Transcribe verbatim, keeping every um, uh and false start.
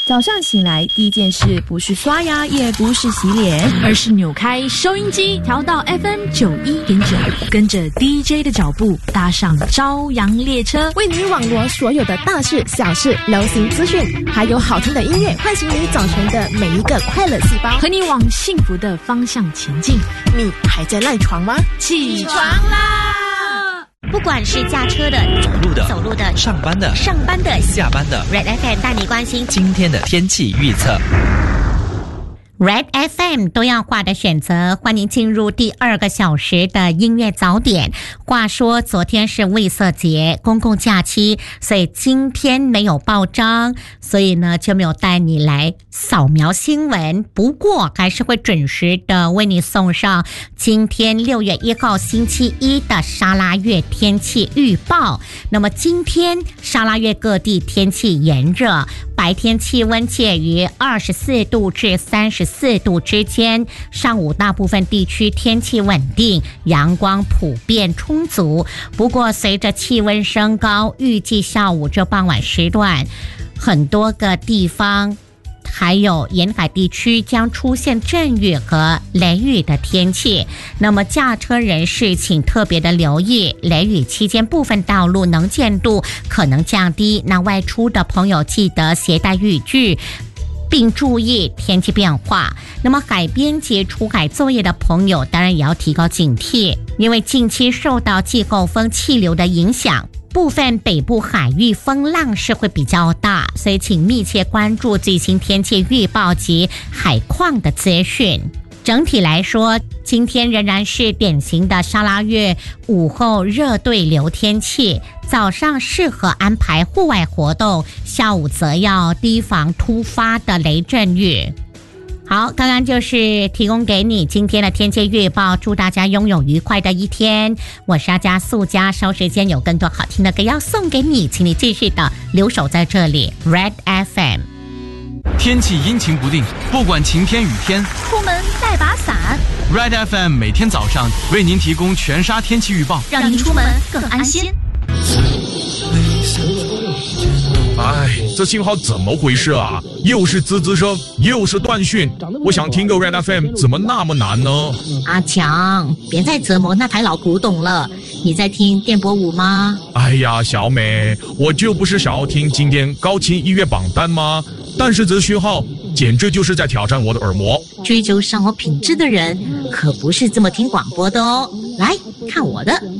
早上醒来第一件事不是刷牙，也不是洗脸， 而是扭开收音机，调到 F M 九一点九，跟着 D J 的脚步，搭上朝阳列车， 为你网罗所有的大事小事、流行资讯，还有好听的音乐，唤醒你早晨的每一个快乐细胞， 和你往幸福的方向前进。 你还在赖床吗？ 起床啦！ 不管是驾车的、 走路的、 走路的、 上班的、 上班的、 下班的 ，Red F M 带你关心今天的天气预测。 Red F M 多样化的选择，欢迎进入第二个小时的音乐早点。话说昨天是卫色节公共假期，所以今天没有报章，所以呢就没有带你来扫描新闻，不过还是会准时的为你送上今天六月一号星期一的沙拉越天气预报。那么今天沙拉越各地天气炎热，白天气温介于二十四度至三十四度之间，上午大部分地区天气稳定，阳光普遍充足。不过随着气温升高，预计下午至傍晚时段，很多个地方还有沿海地区将出现阵雨和雷雨的天气，那么驾车人士请特别的留意，雷雨期间部分道路能见度可能降低，那外出的朋友记得携带雨具，并注意天气变化。那么海边及出海作业的朋友当然也要提高警惕，因为近期受到季候风气流的影响，部分北部海域风浪是会比较大，所以请密切关注最新天气预报及海况的资讯。整体来说，今天仍然是典型的沙拉越午后热对流天气，早上适合安排户外活动，下午则要提防突发的雷阵雨。好，刚刚就是提供给你今天的天气预报，祝大家拥有愉快的一天。我是阿家素家，稍时间有更多好听的歌要送给你，请你继续的留守在这里 Red F M。 天气阴晴不定，不管晴天雨天， 出门带把伞。 Red F M 每天早上为您提供全沙天气预报， 让您出门更安心。 哎，这信号怎么回事啊？又是滋滋声，又是断讯。我想听个 Red F M， 怎么那么难呢？ 阿强，别再折磨那台老古董了。你在听电波舞吗？ 哎呀，小美，我就不是想要听今天高清音乐榜单吗？但是这讯号简直就是在挑战我的耳膜。 追求生活品质的人可不是这么听广播的哦。来看我的。